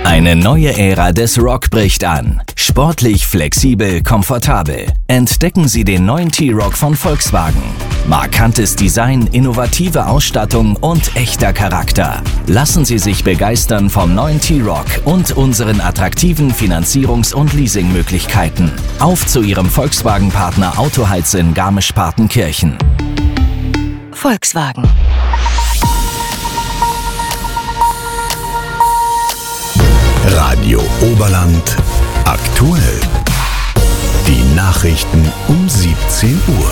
Eine neue Ära des Rock bricht an. Sportlich, flexibel, komfortabel. Entdecken Sie den neuen T-Roc von Volkswagen. Markantes Design, innovative Ausstattung und echter Charakter. Lassen Sie sich begeistern vom neuen T-Roc und unseren attraktiven Finanzierungs- und Leasingmöglichkeiten. Auf zu Ihrem Volkswagen-Partner Autoheiz in Garmisch-Partenkirchen. Volkswagen. Radio Oberland aktuell. Die Nachrichten um 17 Uhr.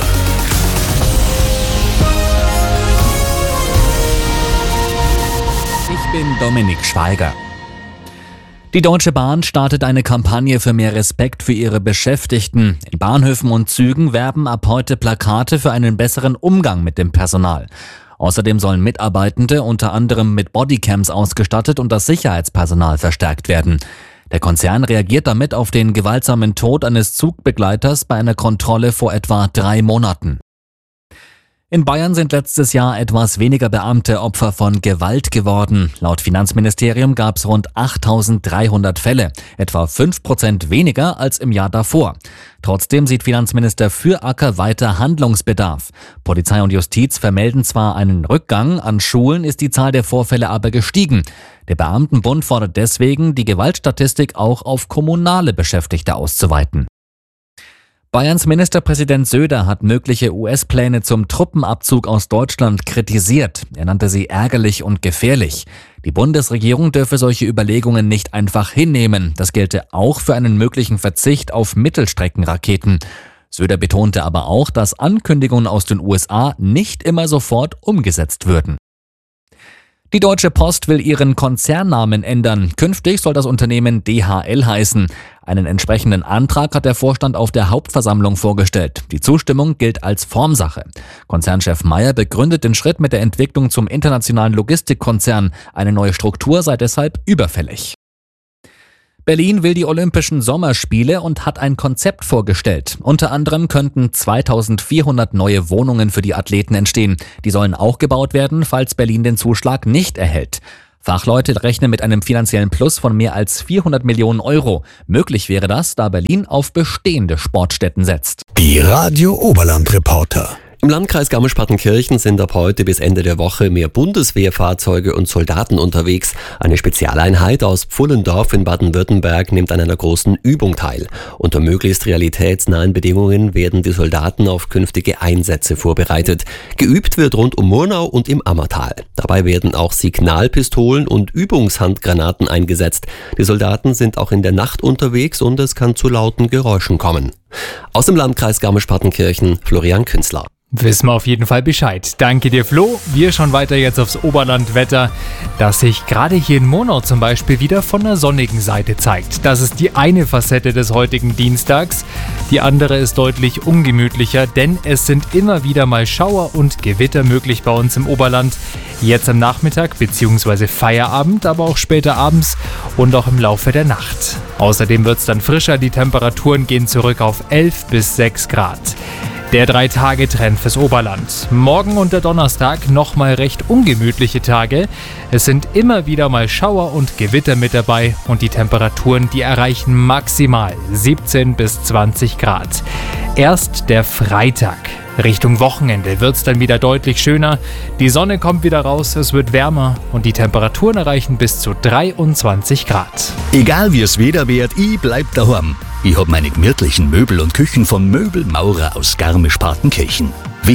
Ich bin Dominik Schweiger. Die Deutsche Bahn startet eine Kampagne für mehr Respekt für ihre Beschäftigten. In Bahnhöfen und Zügen werben ab heute Plakate für einen besseren Umgang mit dem Personal. Außerdem sollen Mitarbeitende unter anderem mit Bodycams ausgestattet und das Sicherheitspersonal verstärkt werden. Der Konzern reagiert damit auf den gewaltsamen Tod eines Zugbegleiters bei einer Kontrolle vor etwa 3 Monaten. In Bayern sind letztes Jahr etwas weniger Beamte Opfer von Gewalt geworden. Laut Finanzministerium gab es rund 8.300 Fälle, etwa 5% weniger als im Jahr davor. Trotzdem sieht Finanzminister Füracker weiter Handlungsbedarf. Polizei und Justiz vermelden zwar einen Rückgang, an Schulen ist die Zahl der Vorfälle aber gestiegen. Der Beamtenbund fordert deswegen, die Gewaltstatistik auch auf kommunale Beschäftigte auszuweiten. Bayerns Ministerpräsident Söder hat mögliche US-Pläne zum Truppenabzug aus Deutschland kritisiert. Er nannte sie ärgerlich und gefährlich. Die Bundesregierung dürfe solche Überlegungen nicht einfach hinnehmen. Das gelte auch für einen möglichen Verzicht auf Mittelstreckenraketen. Söder betonte aber auch, dass Ankündigungen aus den USA nicht immer sofort umgesetzt würden. Die Deutsche Post will ihren Konzernnamen ändern. Künftig soll das Unternehmen DHL heißen. Einen entsprechenden Antrag hat der Vorstand auf der Hauptversammlung vorgestellt. Die Zustimmung gilt als Formsache. Konzernchef Meyer begründet den Schritt mit der Entwicklung zum internationalen Logistikkonzern. Eine neue Struktur sei deshalb überfällig. Berlin will die Olympischen Sommerspiele und hat ein Konzept vorgestellt. Unter anderem könnten 2400 neue Wohnungen für die Athleten entstehen. Die sollen auch gebaut werden, falls Berlin den Zuschlag nicht erhält. Fachleute rechnen mit einem finanziellen Plus von mehr als 400 Millionen Euro. Möglich wäre das, da Berlin auf bestehende Sportstätten setzt. Die Radio Oberland Reporter. Im Landkreis Garmisch-Partenkirchen sind ab heute bis Ende der Woche mehr Bundeswehrfahrzeuge und Soldaten unterwegs. Eine Spezialeinheit aus Pfullendorf in Baden-Württemberg nimmt an einer großen Übung teil. Unter möglichst realitätsnahen Bedingungen werden die Soldaten auf künftige Einsätze vorbereitet. Geübt wird rund um Murnau und im Ammertal. Dabei werden auch Signalpistolen und Übungshandgranaten eingesetzt. Die Soldaten sind auch in der Nacht unterwegs und es kann zu lauten Geräuschen kommen. Aus dem Landkreis Garmisch-Partenkirchen, Florian Künzler. Wissen wir auf jeden Fall Bescheid. Danke dir, Flo. Wir schauen weiter jetzt aufs Oberlandwetter, das sich gerade hier in Murnau zum Beispiel wieder von der sonnigen Seite zeigt. Das ist die eine Facette des heutigen Dienstags. Die andere ist deutlich ungemütlicher, denn es sind immer wieder mal Schauer und Gewitter möglich bei uns im Oberland. Jetzt am Nachmittag bzw. Feierabend, aber auch später abends und auch im Laufe der Nacht. Außerdem wird es dann frischer. Die Temperaturen gehen zurück auf 11 bis 6 Grad. Der 3-Tage-Trend fürs Oberland. Morgen und der Donnerstag nochmal recht ungemütliche Tage. Es sind immer wieder mal Schauer und Gewitter mit dabei und die Temperaturen, die erreichen maximal 17 bis 20 Grad. Erst der Freitag. Richtung Wochenende wird es dann wieder deutlich schöner. Die Sonne kommt wieder raus, es wird wärmer und die Temperaturen erreichen bis zu 23 Grad. Egal wie es Wetter wird, ich bleib daheim. Ich hab meine gemütlichen Möbel und Küchen von Möbelmaurer aus Garmisch-Partenkirchen.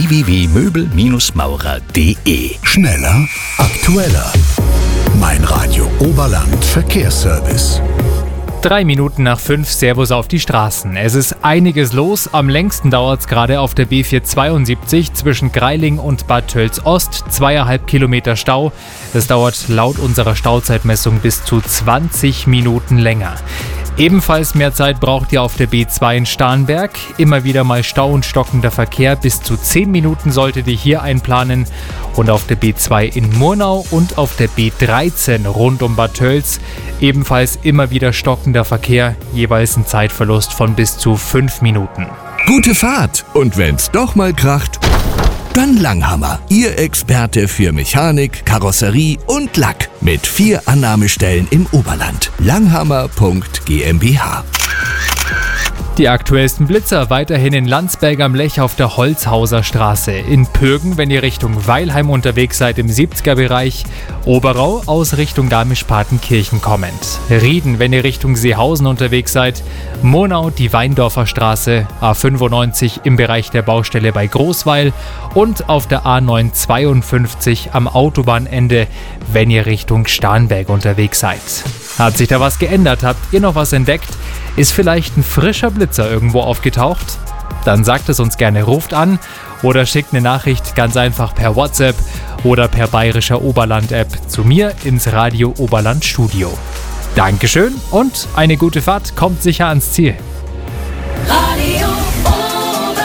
www.möbel-maurer.de. Schneller, aktueller. Mein Radio Oberland Verkehrsservice. 3 Minuten nach 5, Servus auf die Straßen. Es ist einiges los. Am längsten dauert es gerade auf der B472 zwischen Greiling und Bad Tölz-Ost. 2,5 Kilometer Stau. Das dauert laut unserer Stauzeitmessung bis zu 20 Minuten länger. Ebenfalls mehr Zeit braucht ihr auf der B2 in Starnberg. Immer wieder mal Stau und stockender Verkehr. Bis zu 10 Minuten solltet ihr hier einplanen. Und auf der B2 in Murnau und auf der B13 rund um Bad Tölz ebenfalls immer wieder stockender Verkehr. Jeweils ein Zeitverlust von bis zu 5 Minuten. Gute Fahrt. Und wenn's doch mal kracht, Dann Langhammer, Ihr Experte für Mechanik, Karosserie und Lack. Mit 4 Annahmestellen im Oberland. Langhammer.GmbH. Die aktuellsten Blitzer weiterhin in Landsberg am Lech auf der Holzhauser Straße. In Pürgen, wenn ihr Richtung Weilheim unterwegs seid im 70er-Bereich. Oberau aus Richtung Garmisch-Partenkirchen kommend. Rieden, wenn ihr Richtung Seehausen unterwegs seid. Monau, die Weindorfer Straße. A95 im Bereich der Baustelle bei Großweil. Und auf der A952 am Autobahnende, wenn ihr Richtung Starnberg unterwegs seid. Hat sich da was geändert? Habt ihr noch was entdeckt? Ist vielleicht ein frischer Blitzer irgendwo aufgetaucht? Dann sagt es uns gerne, ruft an oder schickt eine Nachricht ganz einfach per WhatsApp oder per Bayerischer Oberland-App zu mir ins Radio Oberland Studio. Dankeschön und eine gute Fahrt, kommt sicher ans Ziel. Radio Oberland.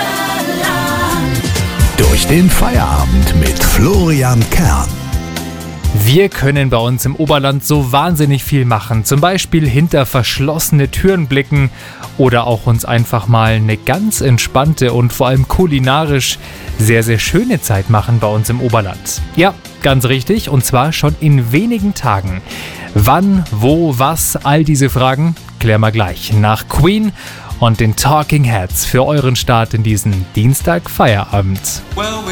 Durch den Feierabend mit Florian Kern. Wir können bei uns im Oberland so wahnsinnig viel machen. Zum Beispiel hinter verschlossene Türen blicken oder auch uns einfach mal eine ganz entspannte und vor allem kulinarisch sehr, sehr schöne Zeit machen bei uns im Oberland. Ja, ganz richtig, und zwar schon in wenigen Tagen. Wann, wo, was, all diese Fragen klären wir gleich nach Queen und den Talking Heads für euren Start in diesen Dienstag-Feierabend. Well,